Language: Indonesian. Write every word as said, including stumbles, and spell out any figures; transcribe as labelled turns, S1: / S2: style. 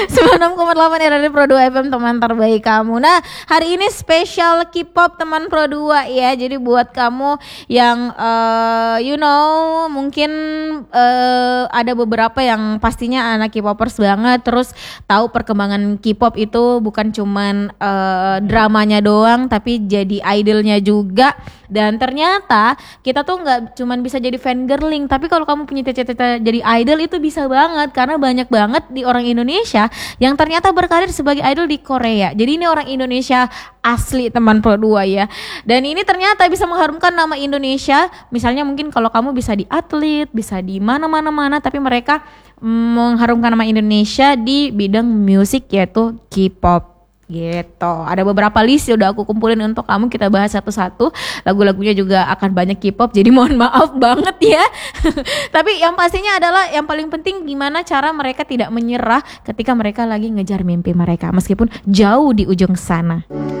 S1: sembilan puluh enam koma delapan R R I Pro dua F M, teman terbaik kamu. Nah, hari ini spesial K-pop teman Pro dua ya. Jadi buat kamu yang uh, you know mungkin uh, ada beberapa yang pastinya anak K-popers banget, terus tahu perkembangan K-pop itu bukan cuman uh, dramanya doang, tapi jadi idolnya juga. Dan ternyata kita tuh nggak cuman bisa jadi fangirling, tapi kalau kamu punya cita-cita jadi idol itu bisa banget, karena banyak banget di orang Indonesia yang ternyata berkarir sebagai idol di Korea. Jadi ini orang Indonesia asli teman Pro dua ya. Dan ini ternyata bisa mengharumkan nama Indonesia. Misalnya mungkin kalau kamu bisa di atlet, bisa di mana-mana-mana, tapi mereka mengharumkan nama Indonesia di bidang musik yaitu K-pop. Gitu. Ada beberapa list udah aku kumpulin untuk kamu, kita bahas satu-satu. Lagu-lagunya juga akan banyak K-pop, jadi mohon maaf banget ya. Tapi yang pastinya adalah yang paling penting gimana cara mereka tidak menyerah ketika mereka lagi ngejar mimpi mereka meskipun jauh di ujung sana.